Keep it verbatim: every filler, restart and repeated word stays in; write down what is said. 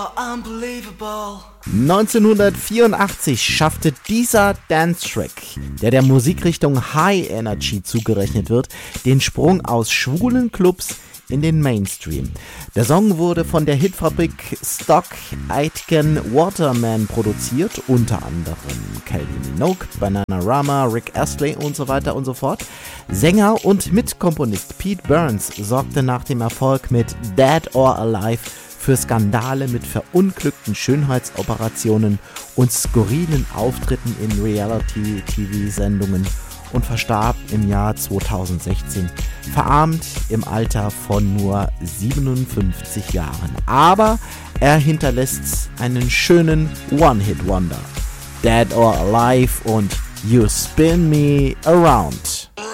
neunzehnhundertvierundachtzig schaffte dieser Dance-Track, der der Musikrichtung High Energy zugerechnet wird, den Sprung aus schwulen Clubs in den Mainstream. Der Song wurde von der Hitfabrik Stock Aitken Waterman produziert, unter anderem Kylie Minogue, Bananarama, Rick Astley und so weiter und so fort. Sänger und Mitkomponist Pete Burns sorgte nach dem Erfolg mit Dead or Alive für Skandale mit verunglückten Schönheitsoperationen und skurrilen Auftritten in Reality-T V-Sendungen und verstarb im Jahr zweitausendsechzehn, verarmt im Alter von nur siebenundfünfzig Jahren. Aber er hinterlässt einen schönen One-Hit-Wonder. Dead or Alive und You Spin Me Around.